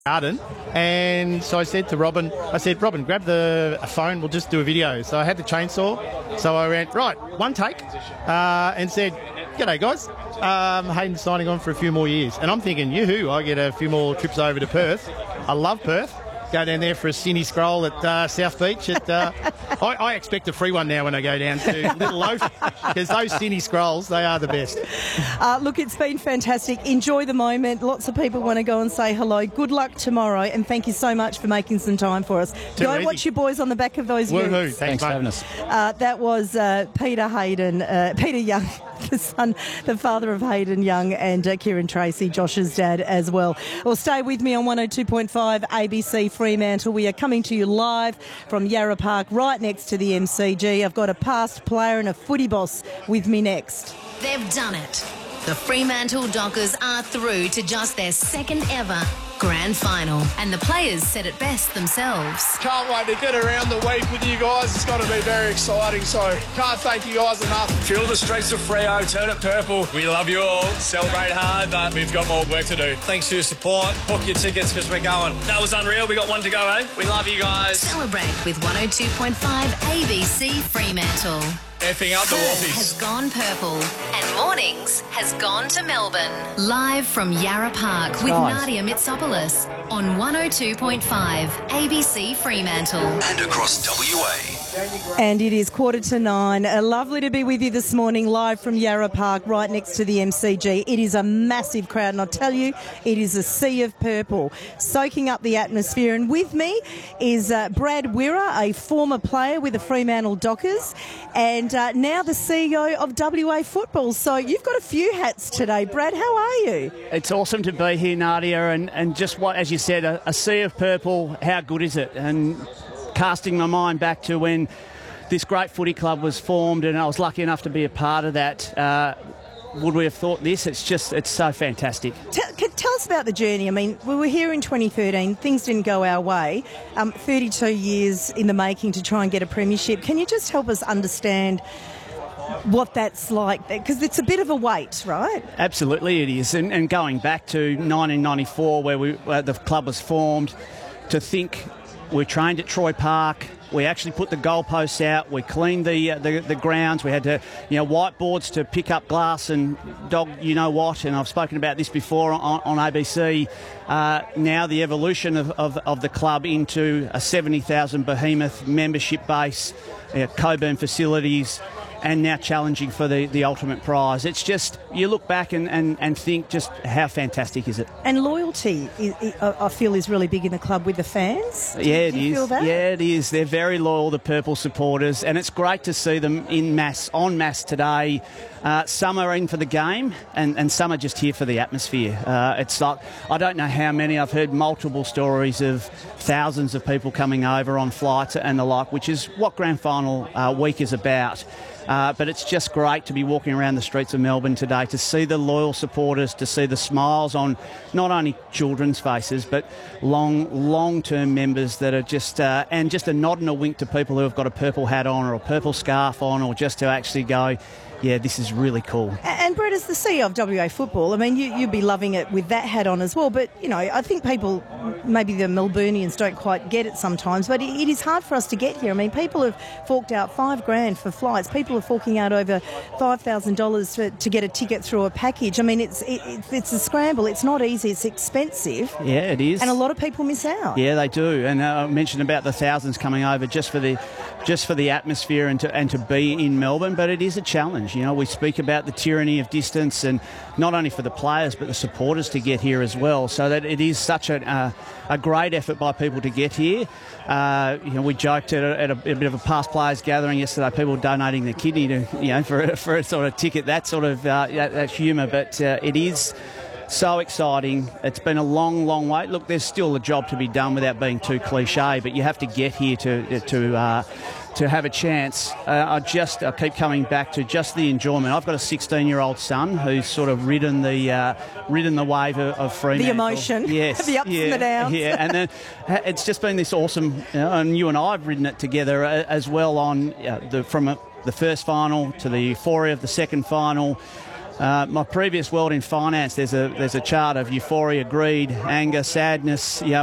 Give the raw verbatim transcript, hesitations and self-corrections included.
garden, and so I said to Robin, I said, Robin, grab the a phone, we'll just do a video. So I had the chainsaw, so I went, right, one take, uh, and said, g'day guys, um, Hayden's signing on for a few more years. And I'm thinking, yoo-hoo, I get a few more trips over to Perth. I love Perth. Go down there for a cine scroll at uh, South Beach. At, uh, I, I expect a free one now when I go down to Little Loaf, because those cine scrolls, they are the best. Uh, look, it's been fantastic. Enjoy the moment. Lots of people want to go and say hello. Good luck tomorrow, and thank you so much for making some time for us. Too Go easy. Watch your boys on the back of those Woohoo! utes. Thanks, Thanks for having us. Uh, that was uh, Peter Hayden, uh, Peter Young, the son, the father of Hayden Young, and uh, Kieran Tracy, Josh's dad as well. Well, stay with me on one oh two point five A B C Fremantle. We are coming to you live from Yarra Park, right next to the M C G. I've got a past player and a footy boss with me next. They've done it. The Fremantle Dockers are through to just their second ever grand final, and the players said it best themselves. Can't wait to get around the week with you guys. It's going to be very exciting, so can't thank you guys enough. Feel the streets of Freo, turn it purple. We love you all. Celebrate hard, but we've got more work to do. Thanks for your support. Book your tickets because we're going. That was unreal. We got one to go, eh? We love you guys. Celebrate with one oh two point five A B C Fremantle. Effing up the Perth Wolfies. has gone purple, and Mornings has gone to Melbourne. Live from Yarra Park with Guys. Nadia Mitsopoulos on one oh two point five A B C Fremantle. And across W A. And it is quarter to nine. Uh, lovely to be with you this morning, live from Yarra Park, right next to the M C G. It is a massive crowd, and I'll tell you, it is a sea of purple, soaking up the atmosphere. And with me is uh, Brad Wirra, a former player with the Fremantle Dockers, and uh, now the C E O of W A Football. So you've got a few hats today. Brad, how are you? It's awesome to be here, Nadia, and, and just what, as you said, a, a sea of purple, how good is it? And casting my mind back to when this great footy club was formed, and I was lucky enough to be a part of that. Uh, would we have thought this? It's just, it's so fantastic. Tell, can- tell us about the journey. I mean, we were here in twenty thirteen. Things didn't go our way. Um, thirty-two years in the making to try and get a premiership. Can you just help us understand what that's like? Because it's a bit of a wait, right? Absolutely it is. And, and going back to nineteen ninety-four, where we where the club was formed, to think we trained at Troy Park. We actually put the goalposts out. We cleaned the, uh, the the grounds. We had to, you know, whiteboards to pick up glass and dog, you know what. And I've spoken about this before on, on A B C. Uh, now the evolution of, of, of the club into a seventy thousand behemoth membership base, uh, Coburn facilities, and now challenging for the, the ultimate prize. It's just, you look back and, and, and think just how fantastic is it. And loyalty, is, is, I feel, is really big in the club with the fans. Do, Yeah, it do you is. feel that? Yeah, it is. They're very loyal, the Purple supporters, and it's great to see them in mass, en masse today. Uh, some are in for the game, and, and some are just here for the atmosphere. Uh, it's like, I don't know how many. I've heard multiple stories of thousands of people coming over on flights and the like, which is what Grand Final uh, week is about. Uh, but it's just great to be walking around the streets of Melbourne today, to see the loyal supporters, to see the smiles on not only children's faces, but long, long-term members that are just, uh, and just a nod and a wink to people who have got a purple hat on or a purple scarf on, or just to actually go, yeah, this is really cool. And Brett, as the C E O of W A Football, I mean, you, you'd be loving it with that hat on as well. But, you know, I think people, maybe the Melburnians don't quite get it sometimes, but it, it is hard for us to get here. I mean, people have forked out five grand for flights. People are forking out over five thousand dollars to, to get a ticket through a package. I mean, it's it, it's a scramble. It's not easy. It's expensive. Yeah, it is. And a lot of people miss out. Yeah, they do. And uh, I mentioned about the thousands coming over just for the just for the atmosphere and to and to be in Melbourne, but it is a challenge. You know, we speak about the tyranny of distance, and not only for the players but the supporters to get here as well. So that it is such a uh, a great effort by people to get here. Uh, you know, we joked at, a, at a, a bit of a past players gathering yesterday. People donating their kidney to, you know, for for a sort of ticket. That sort of uh, that, that humour, but uh, it is so exciting. It's been a long, long wait. Look, there's still a job to be done without being too cliche, but you have to get here to to uh, to have a chance. Uh, I just I keep coming back to just the enjoyment. I've got a sixteen-year-old son who's sort of ridden the uh, ridden the wave of, of Fremantle. The emotion, yes, the ups yeah, and the downs. yeah, and then it's just been this awesome. You know, and you and I have ridden it together as well on uh, the from a, the first final to the euphoria of the second final. Uh, my previous world in finance, there's a there's a chart of euphoria, greed, anger, sadness, you know,